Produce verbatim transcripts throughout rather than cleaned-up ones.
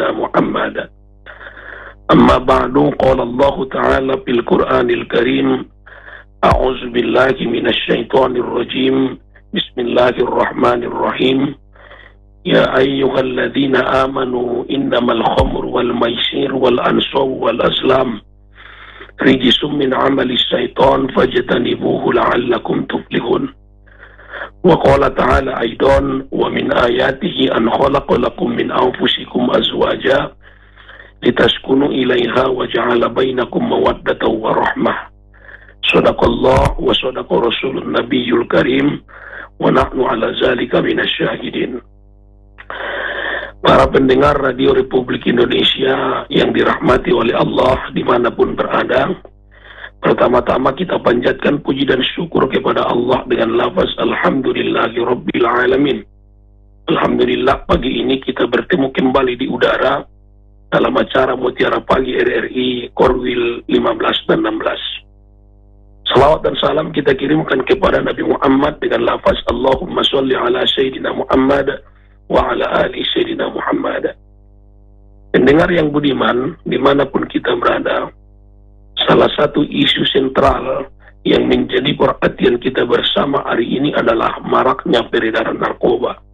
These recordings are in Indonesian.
سيدنا محمد. أما بعد قال الله تعالى في القرآن الكريم أعوذ بالله من الشيطان الرجيم بسم الله الرحمن الرحيم يا أيها الذين آمنوا إنما الخمر والميسير والأنصاب والأزلام رجس من عمل الشيطان فاجتنبوه لعلكم تفلحون. وقال تعالى أيضا ومن آياته أن خلق لكم من أنفسكم أزواجا لتسكنوا إليها وجعل بينكم مودة ورحمة. صدق الله وصدق رسول النبي الكريم ونحن على ذلك من الشاهدين. Para pendengar Radio Republik Indonesia yang dirahmati oleh Allah dimanapun berada, pertama-tama kita panjatkan puji dan syukur kepada Allah dengan lafaz Alhamdulillahi Rabbil Alamin. Alhamdulillah pagi ini kita bertemu kembali di udara dalam acara Mutiara Pagi R R I Korwil lima belas dan enam belas. Salawat dan salam kita kirimkan kepada Nabi Muhammad dengan lafaz Allahumma sholli ala Sayyidina Muhammad wa ala ali Sayyidina Muhammad. Pendengar yang budiman, dimanapun kita berada, salah satu isu sentral yang menjadi perhatian kita bersama hari ini adalah maraknya peredaran narkoba.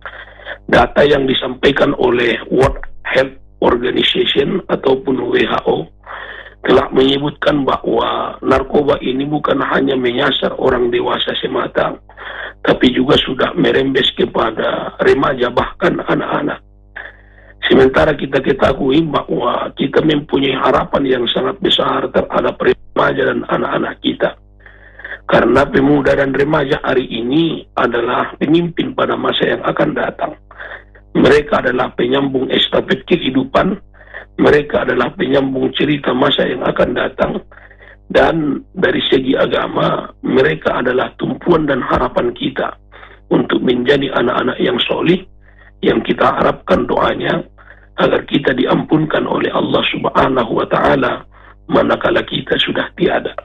Data yang disampaikan oleh World Health Organization ataupun W H O telah menyebutkan bahwa narkoba ini bukan hanya menyasar orang dewasa semata, tapi juga sudah merembes kepada remaja bahkan anak-anak. Sementara kita ketahui bahwa kita mempunyai harapan yang sangat besar terhadap remaja dan anak-anak kita. Karena pemuda dan remaja hari ini adalah pemimpin pada masa yang akan datang. Mereka adalah penyambung estafet kehidupan. Mereka adalah penyambung cerita masa yang akan datang. Dan dari segi agama, mereka adalah tumpuan dan harapan kita untuk menjadi anak-anak yang solih, yang kita harapkan doanya agar kita diampunkan oleh Allah Subhanahu wa Ta'ala manakala kita sudah tiada.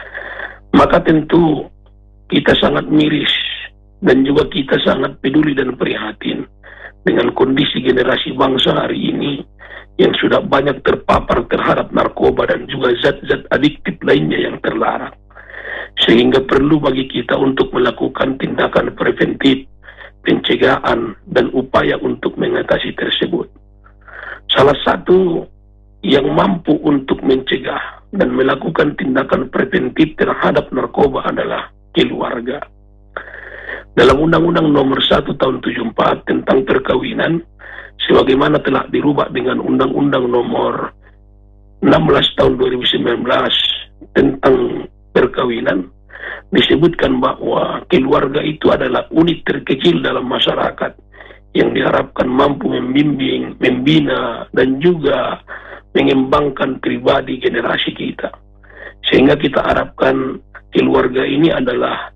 Maka tentu kita sangat miris dan juga kita sangat peduli dan prihatin dengan kondisi generasi bangsa hari ini yang sudah banyak terpapar terhadap narkoba dan juga zat-zat adiktif lainnya yang terlarang. Sehingga perlu bagi kita untuk melakukan tindakan preventif, pencegahan, dan upaya untuk mengatasi tersebut. Salah satu yang mampu untuk mencegah dan melakukan tindakan preventif terhadap narkoba adalah keluarga. Dalam Undang-Undang Nomor satu Tahun tujuh puluh empat tentang perkawinan, sebagaimana telah dirubah dengan Undang-Undang Nomor enam belas Tahun dua ribu sembilan belas tentang perkawinan, disebutkan bahwa keluarga itu adalah unit terkecil dalam masyarakat yang diharapkan mampu membimbing, membina, dan juga mengembangkan pribadi generasi kita. Sehingga kita harapkan keluarga ini adalah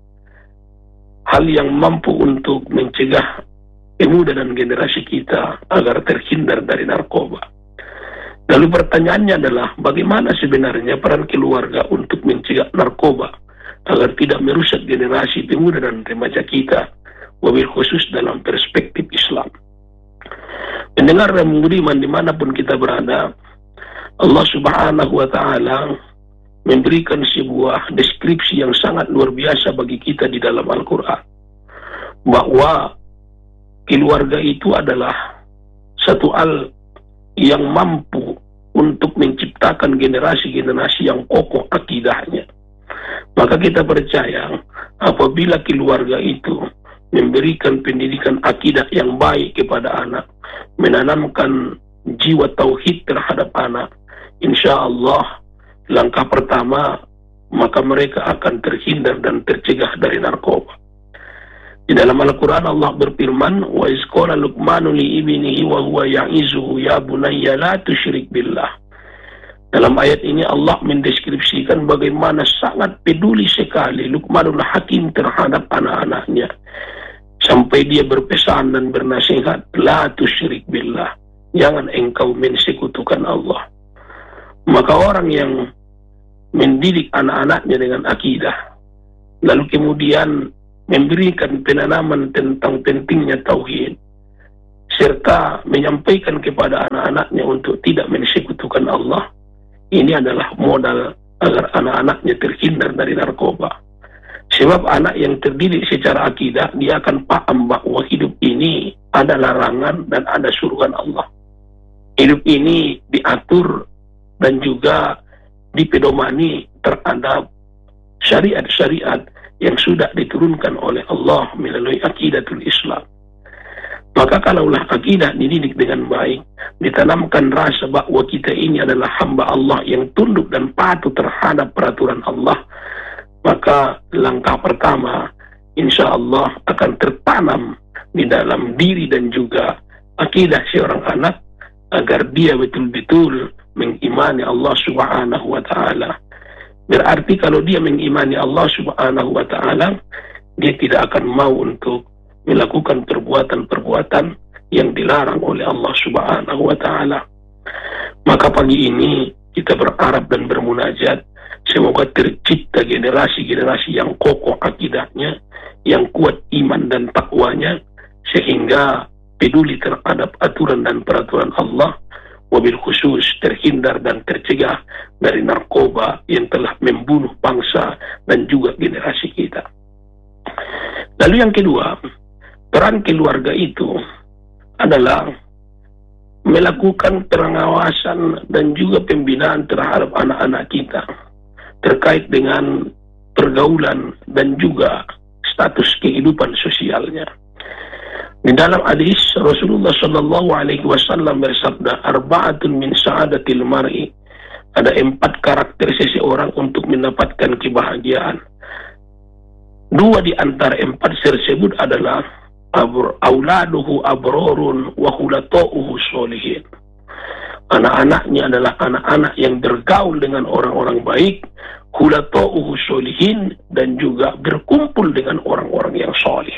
hal yang mampu untuk mencegah pemuda dan generasi kita agar terhindar dari narkoba. Lalu pertanyaannya adalah bagaimana sebenarnya peran keluarga untuk mencegah narkoba agar tidak merusak generasi pemuda dan remaja kita, wabil khusus dalam perspektif Islam. Pendengar dan budiman dimanapun kita berada, Allah Subhanahu wa Ta'ala memberikan sebuah deskripsi yang sangat luar biasa bagi kita di dalam Al-Quran, bahwa keluarga itu adalah satu hal yang mampu untuk menciptakan generasi-generasi yang kokoh akidahnya. Maka kita percaya apabila keluarga itu memberikan pendidikan akidah yang baik kepada anak, menanamkan jiwa tauhid terhadap anak, insya Allah langkah pertama maka mereka akan terhindar dan tercegah dari narkoba. Di dalam Al-Quran Allah berfirman, wa iz qala Luqmanu li ibnihi wa huwa ya'izuhu ya bunayya la tusyrik billah. Dalam ayat ini Allah mendeskripsikan bagaimana sangat peduli sekali Luqmanul Hakim terhadap anak-anaknya, sampai dia berpesan dan bernasihat, la tusyrik billah, jangan engkau mensekutukan Allah. Maka orang yang mendidik anak-anaknya dengan akidah, lalu kemudian memberikan penanaman tentang pentingnya tauhid, serta menyampaikan kepada anak-anaknya untuk tidak mensekutukan Allah, ini adalah modal agar anak-anaknya terhindar dari narkoba. Sebab anak yang terdidik secara akidah, dia akan paham bahwa hidup ini ada larangan dan ada suruhan Allah. Hidup ini diatur dan juga dipedomani terhadap syariat-syariat yang sudah diturunkan oleh Allah melalui akidatul Islam. Maka kalaulah akidah dididik dengan baik, ditanamkan rasa bahwa kita ini adalah hamba Allah yang tunduk dan patuh terhadap peraturan Allah, maka langkah pertama insya Allah akan tertanam di dalam diri dan juga akidah seorang anak agar dia betul-betul mengimani Allah Subhanahu wa Ta'ala. Berarti kalau dia mengimani Allah Subhanahu wa Ta'ala, dia tidak akan mau untuk melakukan perbuatan-perbuatan yang dilarang oleh Allah Subhanahu wa Ta'ala. Maka pagi ini kita berharap dan bermunajat, semoga tercipta generasi-generasi yang kokoh akidahnya, yang kuat iman dan takwanya, sehingga peduli terhadap aturan dan peraturan Allah, wabil khusus terhindar dan tercegah dari narkoba yang telah membunuh bangsa dan juga generasi kita. Lalu yang kedua, peran keluarga itu adalah melakukan pengawasan dan juga pembinaan terhadap anak-anak kita terkait dengan pergaulan dan juga status kehidupan sosialnya. Di dalam hadis Rasulullah Shallallahu Alaihi Wasallam bersabda, "Arba'atun min sa'adatil mar'i." Ada empat karakter seseorang untuk mendapatkan kebahagiaan. Dua di antara empat tersebut adalah auladuhu abrorun wa khulato'uhu sholihin. Anak-anaknya adalah anak-anak yang bergaul dengan orang-orang baik, khulato'uhu sholihin, dan juga berkumpul dengan orang-orang yang soleh.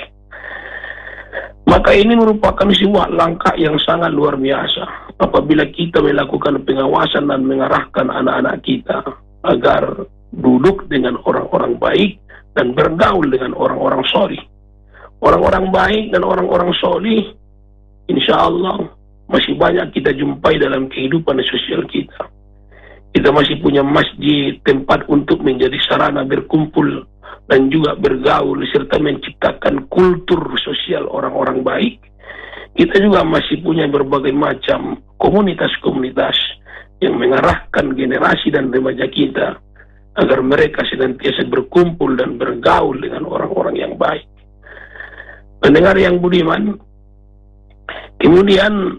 Maka ini merupakan sebuah langkah yang sangat luar biasa apabila kita melakukan pengawasan dan mengarahkan anak-anak kita agar duduk dengan orang-orang baik dan bergaul dengan orang-orang soleh. Orang-orang baik dan orang-orang soleh, insya Allah masih banyak kita jumpai dalam kehidupan sosial kita. Kita masih punya masjid, tempat untuk menjadi sarana berkumpul dan juga bergaul serta menciptakan kultur sosial orang-orang baik. Kita juga masih punya berbagai macam komunitas-komunitas yang mengarahkan generasi dan remaja kita agar mereka senantiasa berkumpul dan bergaul dengan orang-orang yang baik. Pendengar yang budiman, kemudian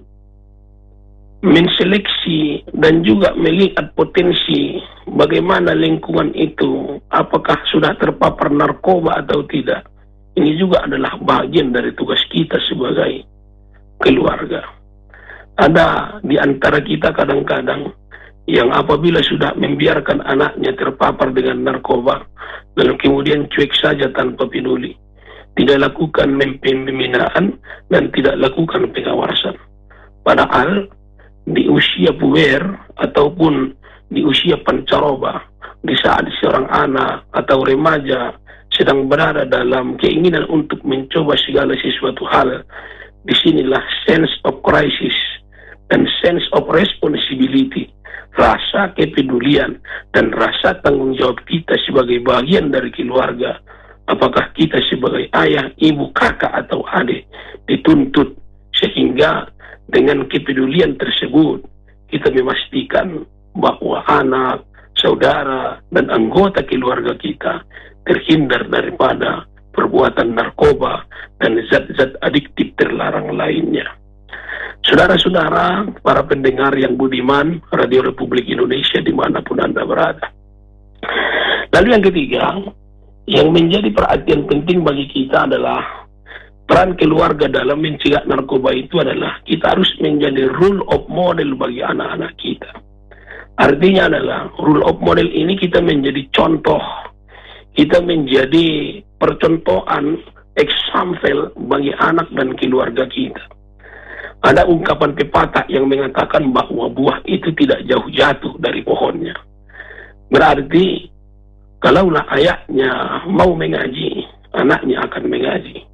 menseleksi dan juga melihat potensi bagaimana lingkungan itu, apakah sudah terpapar narkoba atau tidak. Ini juga adalah bagian dari tugas kita sebagai keluarga. Ada di antara kita kadang-kadang yang apabila sudah membiarkan anaknya terpapar dengan narkoba, lalu kemudian cuek saja tanpa peduli, tidak lakukan pembinaan dan tidak lakukan pengawasan. Padahal di usia puber ataupun di usia pancaroba, di saat seorang anak atau remaja sedang berada dalam keinginan untuk mencoba segala sesuatu hal, disinilah sense of crisis dan sense of responsibility, rasa kepedulian dan rasa tanggung jawab kita sebagai bagian dari keluarga. Apakah kita sebagai ayah, ibu, kakak, atau adik dituntut sehingga dengan kepedulian tersebut kita memastikan bahwa anak, saudara, dan anggota keluarga kita terhindar daripada perbuatan narkoba dan zat-zat adiktif terlarang lainnya. Saudara-saudara, para pendengar yang budiman, Radio Republik Indonesia dimanapun Anda berada. Lalu yang ketiga, yang menjadi perhatian penting bagi kita adalah peran keluarga dalam mencegah narkoba itu adalah kita harus menjadi rule of model bagi anak-anak kita. Artinya adalah rule of model ini kita menjadi contoh, kita menjadi percontohan, example bagi anak dan keluarga kita. Ada ungkapan pepatah yang mengatakan bahwa buah itu tidak jauh jatuh dari pohonnya. Berarti kalaulah ayahnya mau mengaji, anaknya akan mengaji.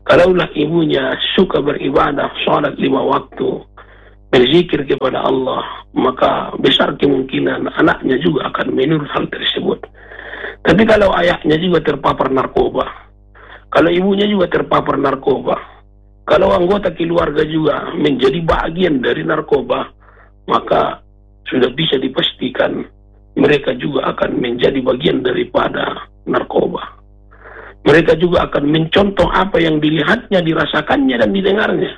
Kalaulah ibunya suka beribadah, sholat lima waktu, berzikir kepada Allah, maka besar kemungkinan anaknya juga akan menurut hal tersebut. Tapi kalau ayahnya juga terpapar narkoba, kalau ibunya juga terpapar narkoba, kalau anggota keluarga juga menjadi bagian dari narkoba, maka sudah bisa dipastikan mereka juga akan menjadi bagian daripada narkoba. Mereka juga akan mencontoh apa yang dilihatnya, dirasakannya, dan didengarnya.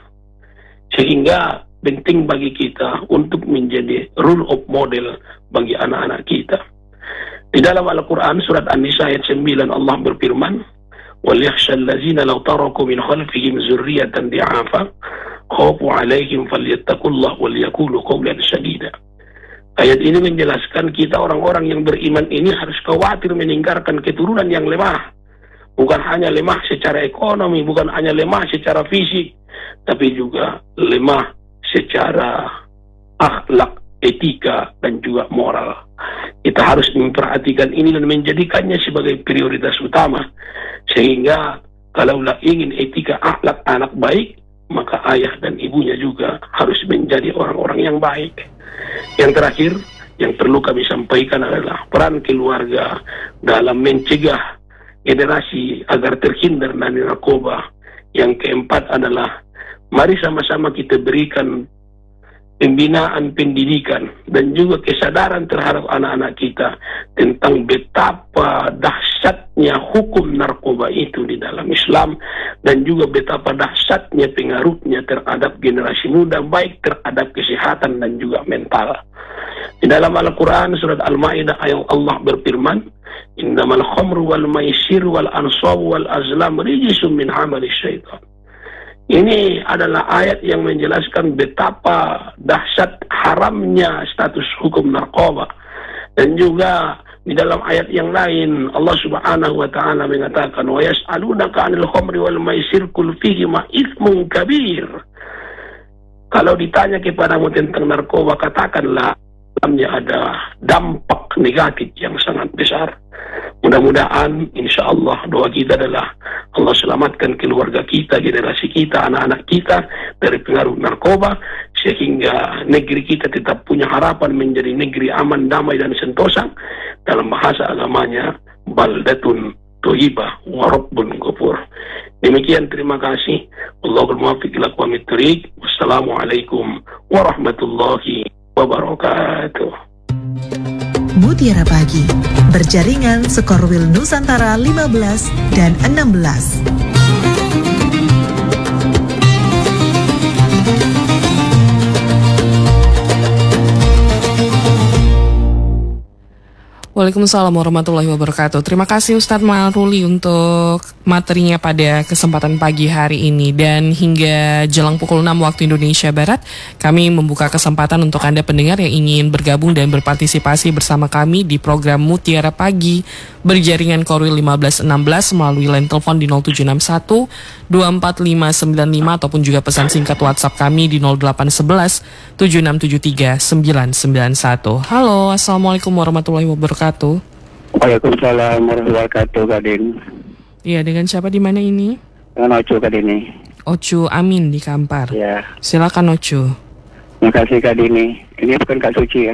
Sehingga penting bagi kita untuk menjadi role of model bagi anak-anak kita. Di dalam Al-Quran surat An-Nisa ayat sembilan Allah berfirman, وَلْيَخْشَى الَّذِينَ لَوْ تَرَكُوا مِنْ خَلْفِهِمْ ذُرِّيَّةً ضِعَافًا خَافُوا عَلَيْهِمْ فَلْيَتَّقُوا اللَّهَ وَلْيَقُولُوا قَوْلًا سَدِيدًا. Ayat ini menjelaskan kita orang-orang yang beriman ini harus khawatir meninggalkan keturunan yang lemah. Bukan hanya lemah secara ekonomi, bukan hanya lemah secara fisik, tapi juga lemah secara akhlak, etika, dan juga moral. Kita harus memperhatikan ini dan menjadikannya sebagai prioritas utama. Sehingga kalaulah ingin etika akhlak anak baik, maka ayah dan ibunya juga harus menjadi orang-orang yang baik. Yang terakhir, yang perlu kami sampaikan adalah peran keluarga dalam mencegah generasi agar terhindar dari narkoba. Yang keempat adalah mari sama-sama kita berikan pembinaan pendidikan dan juga kesadaran terhadap anak-anak kita tentang betapa dahsyatnya hukum narkoba itu di dalam Islam, dan juga betapa dahsyatnya pengaruhnya terhadap generasi muda, baik terhadap kesehatan dan juga mental. Di dalam Al-Quran surat Al-Ma'idah ayat Allah berfirman, innamal khamru wal maisir wal ansabu wal azlam rijsum min amali syaitan. Ini adalah ayat yang menjelaskan betapa dahsyat haramnya status hukum narkoba. Dan juga di dalam ayat yang lain Allah Subhanahu wa taala mengatakan, wa yas'alunaka 'anil khamri wal maisir qul fihima itsmun kabir. Kalau ditanya kepadamu tentang narkoba, katakanlah dalamnya ada dampak negatif yang sangat besar. Mudah-mudahan insya Allah doa kita adalah Allah selamatkan keluarga kita, generasi kita, anak-anak kita dari pengaruh narkoba, sehingga negeri kita tetap punya harapan menjadi negeri aman, damai, dan sentosa. Dalam bahasa agamanya, baldatun thayyibah wa rabbun ghafur. Demikian, terima kasih. Allahul muwaffiq ila aqwamit thoriq. Wassalamualaikum warahmatullahi wabarakatuh. Mutiara Pagi, berjaringan Sekorwil Nusantara lima belas dan enam belas. Waalaikumsalam warahmatullahi wabarakatuh. Terima kasih Ustadz Maruli untuk materinya pada kesempatan pagi hari ini. Dan hingga jelang pukul enam waktu Indonesia Barat, kami membuka kesempatan untuk Anda pendengar yang ingin bergabung dan berpartisipasi bersama kami di program Mutiara Pagi berjaringan Korwil lima belas enam belas melalui line telepon di nol tujuh enam satu dua empat lima sembilan lima ataupun juga pesan singkat WhatsApp kami di nol delapan satu satu tujuh enam tujuh tiga sembilan sembilan satu. Halo, Assalamualaikum warahmatullahi wabarakatuh. Waalaikumsalam warahmatullahi wabarakatuh, Kak Din. Iya, dengan siapa di mana ini? Dengan Ocu, Kak Dini. Ocu Amin di Kampar. Ya. Silakan Ocu. Terima kasih, Kak Dini. Ini bukan Kak Suci kan?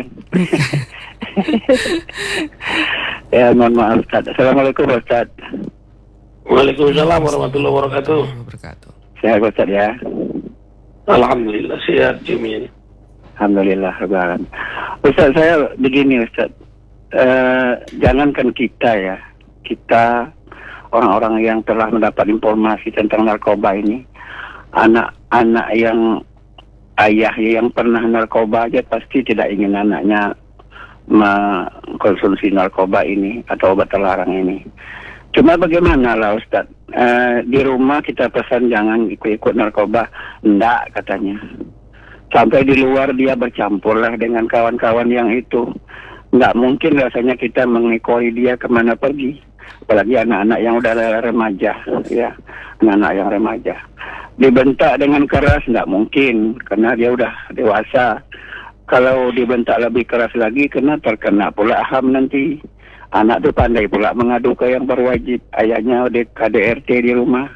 Ya, mohon maaf, Ustaz. Assalamualaikum, Ustaz. Waalaikumsalam warahmatullahi wabarakatuh. Sehat, Ustaz, ya? Alhamdulillah, sehat, Jimin. Alhamdulillah, Rabbil. Ustaz, saya begini, Ustaz. Uh, jangankan kita ya, kita orang-orang yang telah mendapat informasi tentang narkoba ini, anak-anak yang ayah yang pernah narkoba aja pasti tidak ingin anaknya mengkonsumsi narkoba ini atau obat terlarang ini. Cuma bagaimana lah Ustadz, uh, di rumah kita pesan jangan ikut-ikut narkoba, enggak katanya. Sampai di luar dia bercampur lah dengan kawan-kawan yang itu. Nggak mungkin rasanya kita mengikori dia kemana pergi, apalagi anak-anak yang udah remaja, ya, anak-anak yang remaja. Dibentak dengan keras nggak mungkin, karena dia udah dewasa. Kalau dibentak lebih keras lagi, kena terkena pula H A M nanti. Anak tuh pandai pula mengadu ke yang berwajib, ayahnya K D R T di rumah.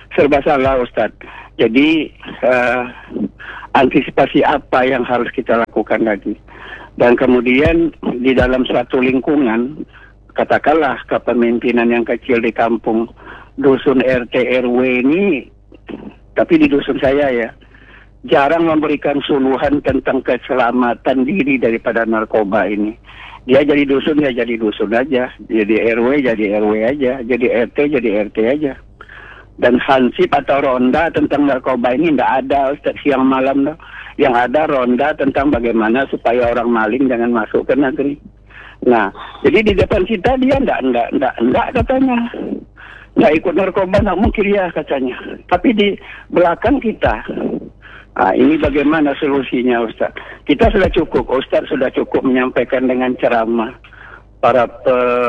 serba salah Ustaz. Jadi uh, antisipasi apa yang harus kita lakukan lagi? Dan kemudian di dalam suatu lingkungan, katakanlah kepemimpinan yang kecil di kampung, dusun R T R W ini, tapi di dusun saya ya, jarang memberikan suluhan tentang keselamatan diri daripada narkoba ini. Dia jadi dusun ya jadi dusun aja, jadi R W jadi R W aja, jadi R T jadi R T aja. Dan hansip atau ronda tentang narkoba ini tidak ada Ustaz, siang malam dah. Yang ada ronda tentang bagaimana supaya orang maling jangan masuk ke negeri. Nah, jadi di depan kita dia ndak ndak ndak ndak katanya, ndak ikut narkoba, ndak mungkin ya katanya. Tapi di belakang kita, nah, ini bagaimana solusinya Ustaz? Kita sudah cukup, Ustaz sudah cukup menyampaikan dengan ceramah. Para pe,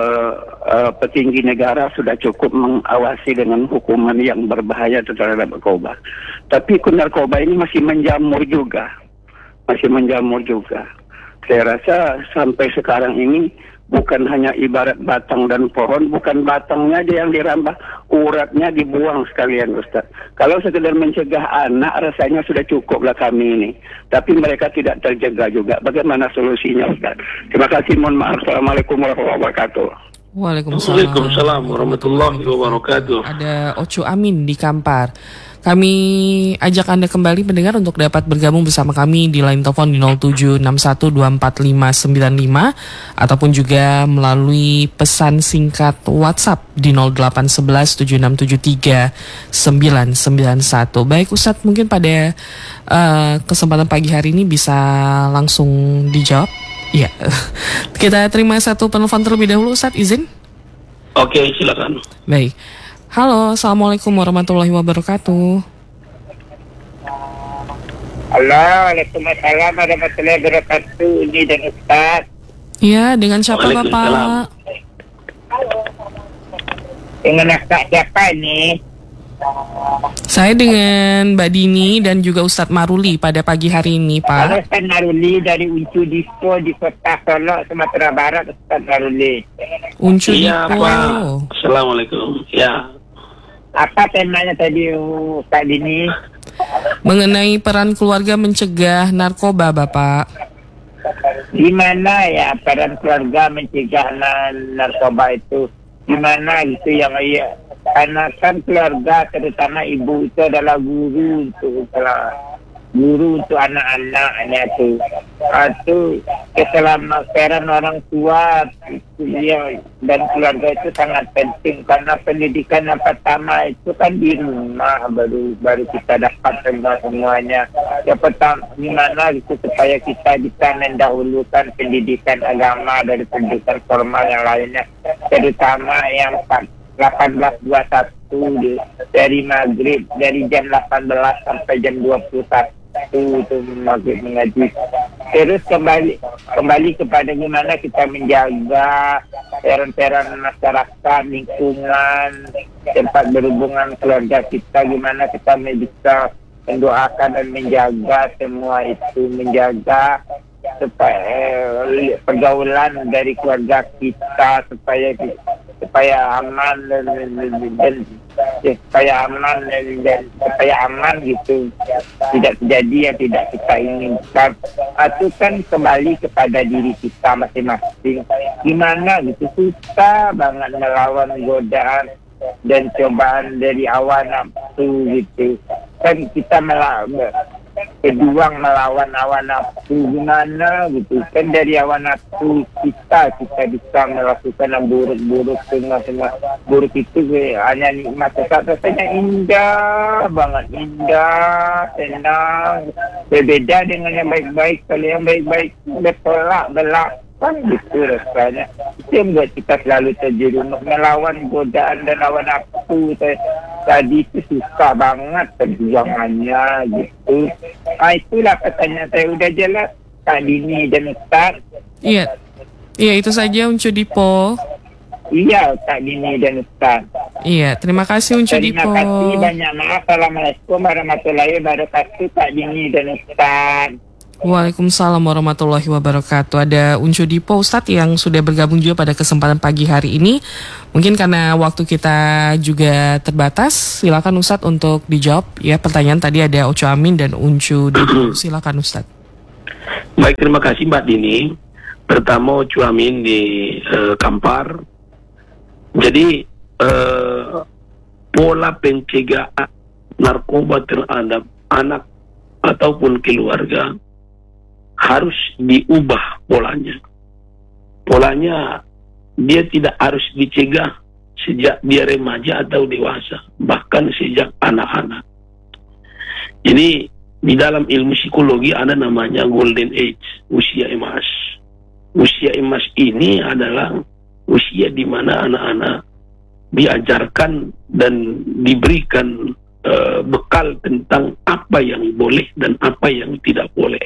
uh, petinggi negara sudah cukup mengawasi dengan hukuman yang berbahaya terhadap narkoba. Tapi narkoba ini masih menjamur juga, masih menjamur juga. Saya rasa sampai sekarang ini bukan hanya ibarat batang dan pohon, bukan batangnya aja yang dirambah, uratnya dibuang sekalian Ustaz. Kalau sekedar mencegah anak rasanya sudah cukuplah kami ini. Tapi mereka tidak terjaga juga. Bagaimana solusinya Ustaz? Terima kasih, mohon maaf. Assalamualaikum warahmatullahi wabarakatuh. Waalaikumsalam. Waalaikumsalam warahmatullahi wabarakatuh. Ada Ocu Amin di Kampar. Kami ajak Anda kembali mendengar untuk dapat bergabung bersama kami di line telepon di nol tujuh enam satu dua empat lima sembilan lima ataupun juga melalui pesan singkat WhatsApp di nol delapan satu satu tujuh enam tujuh tiga sembilan sembilan satu. Baik Ustadz, mungkin pada uh, kesempatan pagi hari ini bisa langsung dijawab. Iya. Kita terima satu penelpon terlebih dahulu Ustadz, izin? Oke, silakan. Baik. Halo, Assalamualaikum warahmatullahi wabarakatuh. Halo, Waalaikumsalam warahmatullahi wabarakatuh. Ini dan Ustaz. Ya, dengan siapa Bapak? Dengan Ustaz siapa ini? Saya dengan Mbak Dini dan juga Ustadz Maruli pada pagi hari ini, Pak. Ustaz Maruli dari Uncu Dispo di Kota Solo, Sumatera Barat, Ustaz Maruli. Uncu Iya, Dispo. Pak. Assalamualaikum. Ya. Apa temanya tadi Ustaz Dini? Mengenai peran keluarga mencegah narkoba, Bapak. Gimana ya peran keluarga mencegah narkoba itu? Gimana gitu yang iya? Karena kan keluarga terutama ibu itu adalah guru untuk guru untuk anak-anaknya tuh. Itu keselamatan orang tua ya, dan keluarga itu sangat penting karena pendidikan yang pertama itu kan di rumah baru baru kita dapat semua semuanya. Yang pertama gimana gitu supaya kita bisa mendahulukan pendidikan agama dari pendidikan formal yang lainnya, terutama yang delapan belas dua puluh satu dari maghrib dari jam delapan belas sampai jam dua puluh satu itu maghrib mengaji. Terus kembali kembali kepada gimana kita menjaga peran-peran masyarakat, lingkungan, tempat berhubungan keluarga kita, gimana kita bisa mendoakan dan menjaga semua itu, menjaga supaya eh, pergaulan dari keluarga kita supaya supaya aman dan, dan, dan supaya aman dan, dan supaya aman gitu, tidak terjadi yang tidak kita inginkan. Itu kan kembali kepada diri kita masing-masing, gimana gitu. Susah banget melawan godaan dan cobaan dari hawa nafsu gitu kan. Kita melawan pejuang melawan hawa nafsu, gimana gitu kan. Dari hawa nafsu kita kita bisa melakukan yang buruk-buruk, semua-semua buruk itu hanya nikmat sesaat, rasanya indah banget, indah, tenang, berbeda dengan yang baik-baik. Kalau yang baik-baik bertolak belakang kan gitu rasanya. Itu yang buat kita selalu terjerumus melawan godaan dan hawa nafsu. Tadi itu susah banget perjuangannya gitu. Nah, itulah pertanyaan saya. Udah jelas Kak Dini dan Ustaz? Iya. Iya, itu saja Uncu Dipo. Iya, Kak Dini dan Ustaz. Iya, terima kasih Uncu Dipo. Terima kasih banyak. Maaf. Assalamualaikum warahmatullahi wabarakatuh Kak Dini dan Ustaz. Waalaikumsalam warahmatullahi wabarakatuh. Ada Uncu Dipo Ustadz yang sudah bergabung juga pada kesempatan pagi hari ini. Mungkin karena waktu kita juga terbatas, silakan Ustadz untuk dijawab ya pertanyaan tadi. Ada Oco Amin dan Uncu Dipo. Silakan Ustadz. Baik, terima kasih Mbak Dini. Pertama Oco Amin di uh, Kampar. Jadi uh, pola pencegahan narkoba terhadap anak ataupun keluarga harus diubah polanya. Polanya dia tidak harus dicegah sejak dia remaja atau dewasa, bahkan sejak anak-anak. Jadi di dalam ilmu psikologi ada namanya golden age, usia emas. Usia emas ini adalah usia di mana anak-anak diajarkan dan diberikan uh, bekal tentang apa yang boleh dan apa yang tidak boleh.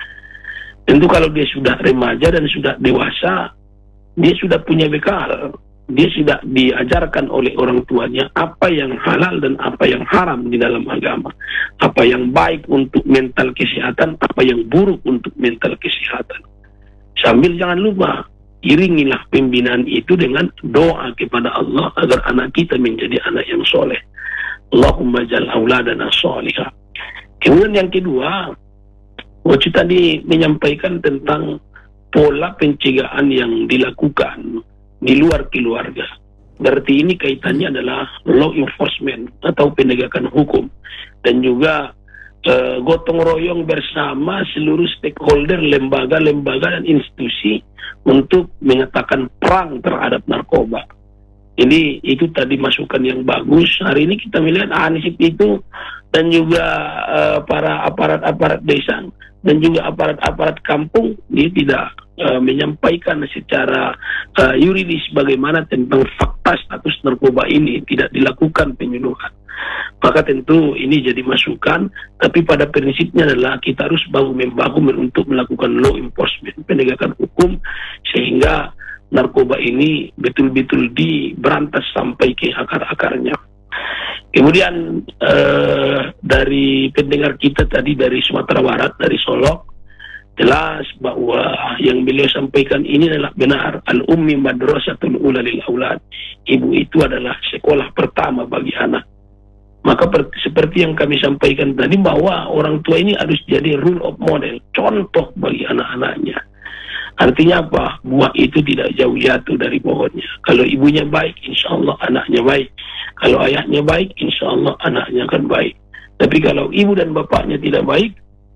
Tentu kalau dia sudah remaja dan sudah dewasa, dia sudah punya bekal. Dia sudah diajarkan oleh orang tuanya apa yang halal dan apa yang haram di dalam agama. Apa yang baik untuk mental kesehatan, apa yang buruk untuk mental kesehatan. Sambil jangan lupa, iringilah pembinaan itu dengan doa kepada Allah agar anak kita menjadi anak yang soleh. Allahumma jal auladana solihah. Kemudian yang kedua, Oci tadi menyampaikan tentang pola pencegahan yang dilakukan di luar keluarga. Berarti ini kaitannya adalah law enforcement atau penegakan hukum. Dan juga uh, gotong royong bersama seluruh stakeholder, lembaga-lembaga dan institusi untuk mengatakan perang terhadap narkoba. Jadi itu tadi masukan yang bagus. Hari ini kita melihat Anisip itu dan juga uh, para aparat-aparat desa dan juga aparat-aparat kampung, dia tidak uh, menyampaikan secara uh, yuridis bagaimana tentang fakta status narkoba ini, tidak dilakukan penyuluhan. Maka tentu ini jadi masukan, tapi pada prinsipnya adalah kita harus bahu-membahu untuk melakukan law enforcement, penegakan hukum, sehingga narkoba ini betul-betul diberantas sampai ke akar-akarnya. Kemudian eh, dari pendengar kita tadi dari Sumatera Barat, dari Solok, jelas bahwa yang beliau sampaikan ini adalah benar. Al-ummi madrasatul ula lil aulad. Ibu itu adalah sekolah pertama bagi anak. Maka per, seperti yang kami sampaikan tadi, bahwa orang tua ini harus jadi rule of model, contoh bagi anak-anaknya. Artinya apa? Buah itu tidak jauh jatuh dari pohonnya. Kalau ibunya baik, insya Allah anaknya baik. Kalau ayahnya baik, insya Allah anaknya akan baik. Tapi kalau ibu dan bapaknya tidak baik,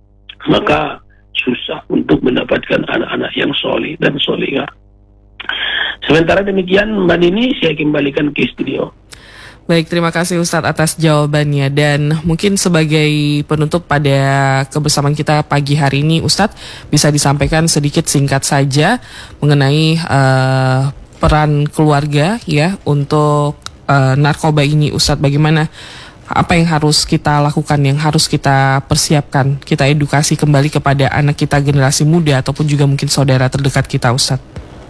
maka susah untuk mendapatkan anak-anak yang soleh dan solehah. Sementara demikian, Mbak Nini, saya kembalikan ke studio. Baik, terima kasih Ustadz atas jawabannya. Dan mungkin sebagai penutup pada kebersamaan kita pagi hari ini, Ustadz bisa disampaikan sedikit singkat saja mengenai uh, peran keluarga ya untuk uh, narkoba ini, Ustadz. Bagaimana, apa yang harus kita lakukan, yang harus kita persiapkan, kita edukasi kembali kepada anak kita, generasi muda ataupun juga mungkin saudara terdekat kita, Ustadz.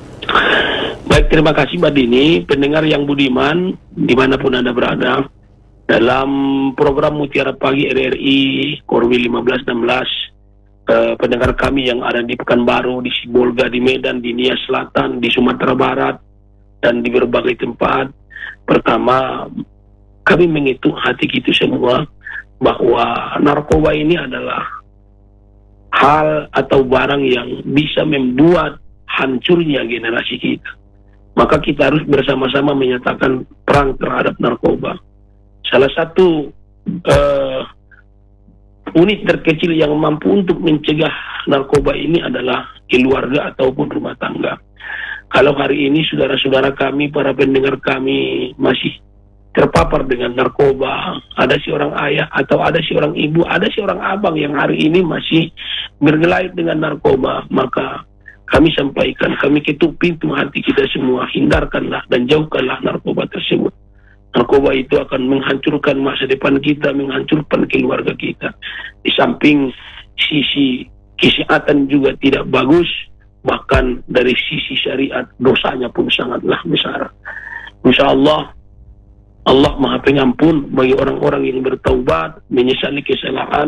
Baik, terima kasih Mbak Dini, pendengar yang budiman dimanapun Anda berada. Dalam program Mutiara Pagi R R I Korwil lima belas enam belas, eh, pendengar kami yang ada di Pekanbaru, di Sibolga, di Medan, di Nias Selatan, di Sumatera Barat, dan di berbagai tempat. Pertama, kami mengitung hati kita semua bahwa narkoba ini adalah hal atau barang yang bisa membuat hancurnya generasi kita. Maka kita harus bersama-sama menyatakan perang terhadap narkoba. Salah satu uh, unit terkecil yang mampu untuk mencegah narkoba ini adalah keluarga ataupun rumah tangga. Kalau hari ini saudara-saudara kami, para pendengar kami masih terpapar dengan narkoba, ada seorang ayah atau ada seorang ibu, ada seorang abang yang hari ini masih bergelayut dengan narkoba, maka kami sampaikan, kami ketuk pintu hati kita semua, hindarkanlah dan jauhkanlah narkoba tersebut. Narkoba itu akan menghancurkan masa depan kita, menghancurkan keluarga kita. Di samping sisi kesehatan juga tidak bagus, bahkan dari sisi syariat dosanya pun sangatlah besar. Insya Allah, Allah Maha Pengampun bagi orang-orang yang bertaubat, menyesali kesalahan,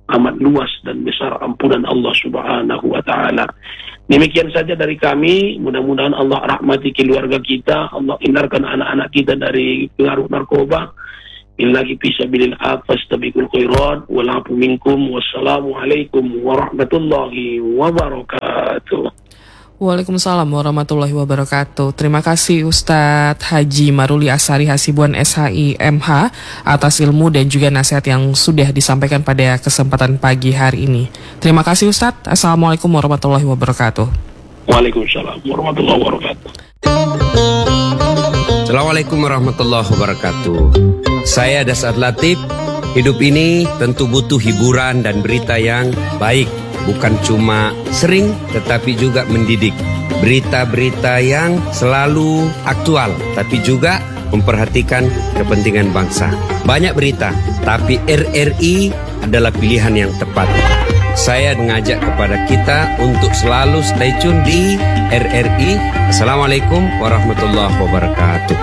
amat luas dan besar ampunan Allah Subhanahu wa taala. Demikian saja dari kami, mudah-mudahan Allah rahmati keluarga kita, Allah hindarkan anak-anak kita dari pengaruh narkoba. Billahi fisabilil afas tabiqul khairat walafu minkum wassalamualaikum warahmatullahi wabarakatuh. Waalaikumsalam warahmatullahi wabarakatuh. Terima kasih Ustadz Haji Maruli Asari Hasibuan S H I M H atas ilmu dan juga nasihat yang sudah disampaikan pada kesempatan pagi hari ini. Terima kasih Ustadz. Assalamualaikum warahmatullahi wabarakatuh. Waalaikumsalam warahmatullahi wabarakatuh. Assalamualaikum warahmatullahi wabarakatuh. Saya Dasar Latif. Hidup ini tentu butuh hiburan dan berita yang baik. Bukan cuma sering, tetapi juga mendidik. Berita-berita yang selalu aktual, tapi juga memperhatikan kepentingan bangsa. Banyak berita, tapi R R I adalah pilihan yang tepat. Saya mengajak kepada kita untuk selalu stay tune di R R I. Assalamualaikum warahmatullahi wabarakatuh.